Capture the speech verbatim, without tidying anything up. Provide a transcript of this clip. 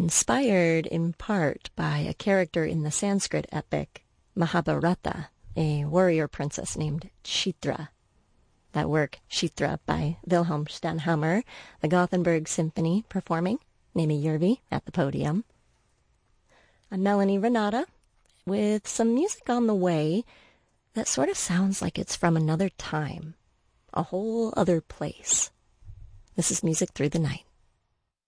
inspired in part by a character in the Sanskrit epic Mahabharata, a warrior princess named Chitra. That work, Chitra, by Wilhelm Stanhammer, the Gothenburg Symphony performing, Nemi Järvi at the podium. I'm Melanie Renata, with some music on the way that sort of sounds like it's from another time, a whole other place. This is Music Through the Night.